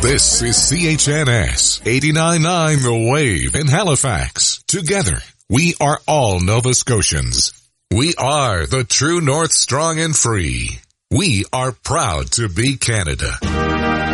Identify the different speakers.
Speaker 1: This is CHNS 89.9 The Wave in Halifax. Together, we are all Nova Scotians. We are the true North, strong and free. We are proud to be Canada.